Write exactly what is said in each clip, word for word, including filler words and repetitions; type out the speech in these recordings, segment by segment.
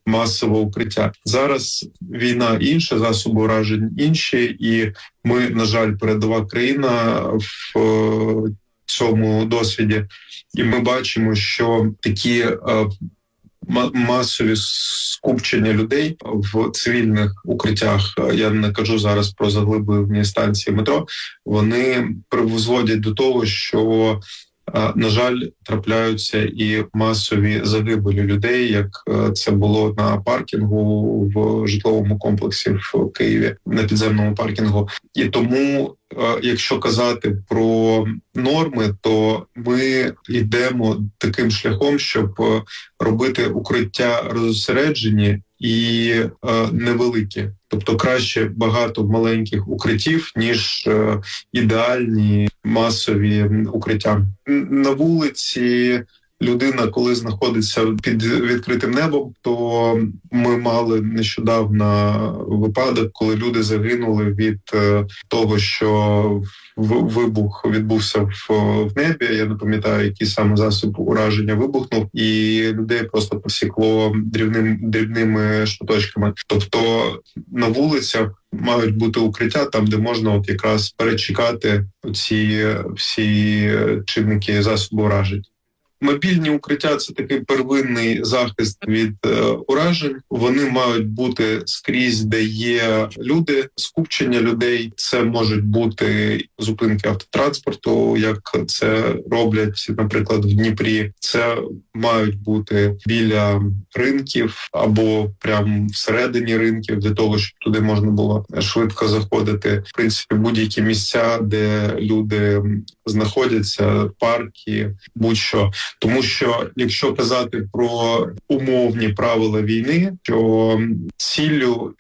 масове укриття. Зараз війна інша, засоби уражень інші, і ми, на жаль, передова країна в цьому досвіді. І ми бачимо, що такі масові скупчення людей в цивільних укриттях, я не кажу зараз про заглиблені станції метро, вони призводять до того, що, на жаль, трапляються і масові загибелі людей, як це було на паркінгу в житловому комплексі в Києві, на підземному паркінгу. І тому, якщо казати про норми, то ми йдемо таким шляхом, щоб робити укриття розосереджені і е, невеликі. Тобто краще багато маленьких укриттів, ніж е, ідеальні масові укриття. На вулиці людина, коли знаходиться під відкритим небом, то ми мали нещодавно випадок, коли люди загинули від е, того, що вибух відбувся в, в небі. Я не пам'ятаю, який саме засіб ураження вибухнув, і людей просто посікло дрібним, дрібними шматочками. Тобто на вулицях мають бути укриття там, де можна от якраз перечекати ці всі чинники засобу уражень. Мобільні укриття – це такий первинний захист від е, уражень. Вони мають бути скрізь, де є люди, скупчення людей. Це можуть бути зупинки автотранспорту, як це роблять, наприклад, в Дніпрі. Це мають бути біля ринків або прямо всередині ринків, для того, щоб туди можна було швидко заходити. В принципі, будь-які місця, де люди знаходяться, парки, будь-що. Тому що, якщо казати про умовні правила війни, що ціллю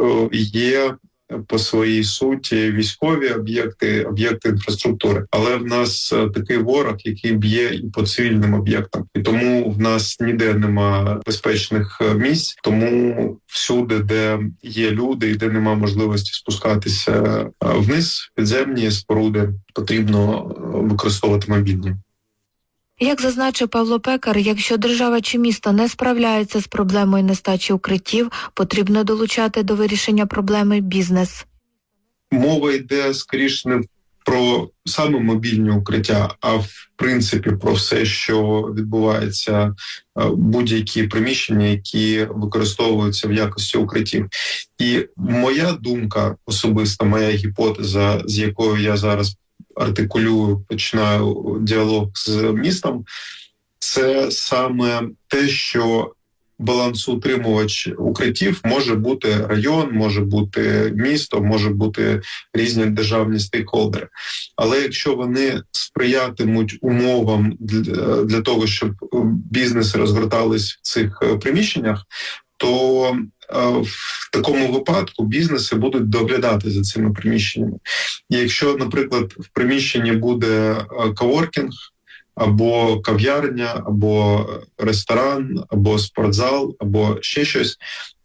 є по своїй суті військові об'єкти, об'єкти інфраструктури. Але в нас такий ворог, який б'є і по цивільним об'єктам. І тому в нас ніде нема безпечних місць. Тому всюди, де є люди і де нема можливості спускатися вниз, підземні споруди, потрібно використовувати мобільні. Як зазначив Павло Пекар, якщо держава чи місто не справляється з проблемою нестачі укриттів, потрібно долучати до вирішення проблеми бізнес. Мова йде, скоріше, не про саме мобільні укриття, а в принципі про все, що відбувається, будь-які приміщення, які використовуються в якості укриттів. І моя думка особиста, моя гіпотеза, з якою я зараз артикулюю, починаю діалог з містом, це саме те, що балансоутримувач укриттів може бути район, може бути місто, може бути різні державні стейкхолдери. Але якщо вони сприятимуть умовам для, для того, щоб бізнеси розгортались в цих приміщеннях, то в такому випадку бізнеси будуть доглядати за цими приміщеннями. І якщо, наприклад, в приміщенні буде коворкінг, або кав'ярня, або ресторан, або спортзал, або ще щось,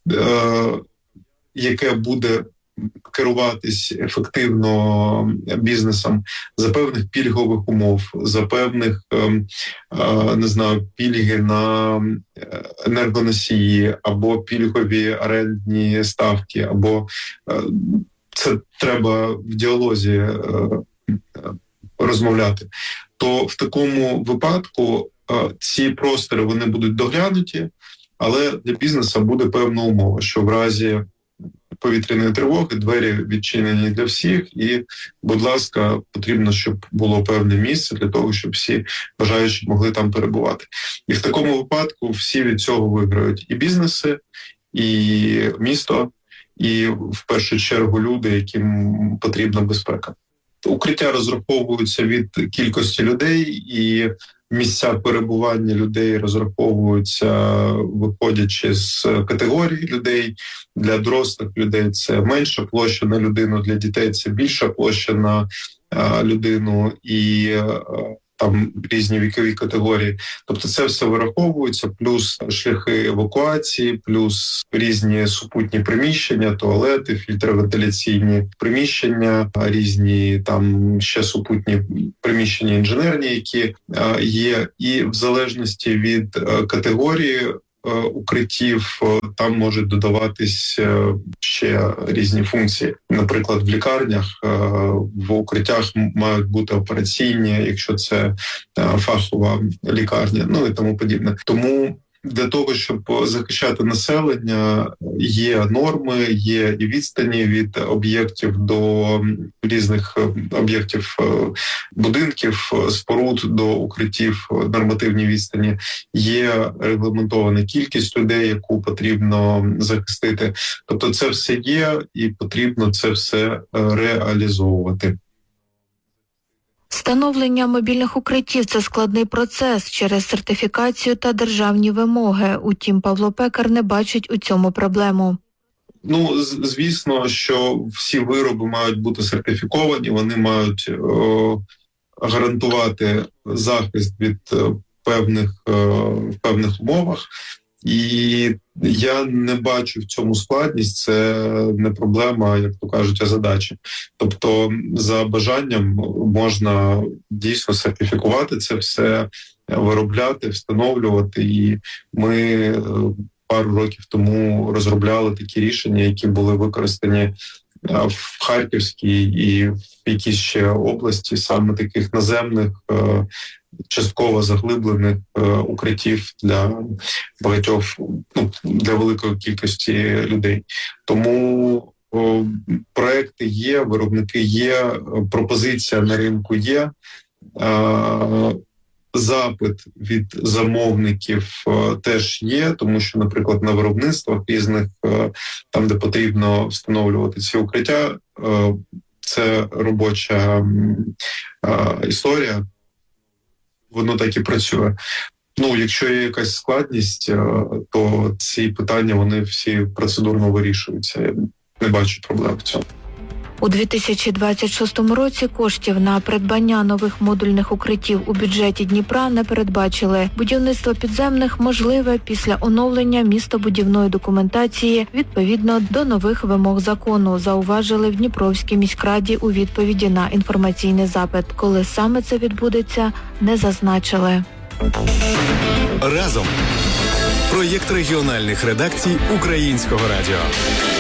яке буде керуватись ефективно бізнесом за певних пільгових умов, за певних, не знаю, пільги на енергоносії, або пільгові орендні ставки, або це треба в діалозі розмовляти, то в такому випадку ці простори вони будуть доглянуті, але для бізнесу буде певна умова, що в разі повітряної тривоги двері відчинені для всіх, і, будь ласка, потрібно, щоб було певне місце для того, щоб всі бажаючі могли там перебувати. І в такому випадку всі від цього виграють: і бізнеси, і місто, і в першу чергу люди, яким потрібна безпека. Укриття розраховуються від кількості людей, і місця перебування людей розраховуються, виходячи з категорії людей. Для дорослих людей це менша площа на людину, для дітей це більша площа на а, людину, і а, там різні вікові категорії. Тобто це все вираховується, плюс шляхи евакуації, плюс різні супутні приміщення, туалети, фільтровентиляційні приміщення, різні там ще супутні приміщення інженерні, які є. І в залежності від категорії укриттів там можуть додаватись ще різні функції. Наприклад, в лікарнях в укриттях мають бути операційні, якщо це фахова лікарня, ну і тому подібне. Тому для того, щоб захищати населення, є норми, є і відстані від об'єктів до різних об'єктів будинків, споруд до укриттів, нормативні відстані, є регламентована кількість людей, яку потрібно захистити. Тобто це все є і потрібно це все реалізовувати. Встановлення мобільних укриттів – це складний процес через сертифікацію та державні вимоги. Утім, Павло Пекар не бачить у цьому проблему. Ну, звісно, що всі вироби мають бути сертифіковані, вони мають о, гарантувати захист від певних, о, в певних умовах. І я не бачу в цьому складність, це не проблема, як то кажуть, а задача. Тобто за бажанням можна дійсно сертифікувати це все, виробляти, встановлювати. І ми пару років тому розробляли такі рішення, які були використані в Харківській і в якійсь ще області, саме таких наземних, частково заглиблених укриттів для багатьох, ну, для великої кількості людей. Тому о, проекти є, виробники є, пропозиція на ринку є. А, запит від замовників е, теж є, тому що, наприклад, на виробництвах різних, е, там, де потрібно встановлювати ці укриття, е, це робоча е, історія, воно так і працює. Ну, якщо є якась складність, е, то ці питання, вони всі процедурно вирішуються. Я не бачу проблем в цьому. У дві тисячі двадцять шостому році коштів на придбання нових модульних укриттів у бюджеті Дніпра не передбачили. Будівництво підземних можливе після оновлення містобудівної документації відповідно до нових вимог закону, зауважили в Дніпровській міськраді у відповіді на інформаційний запит. Коли саме це відбудеться, не зазначили. Разом. Проєкт регіональних редакцій Українського радіо.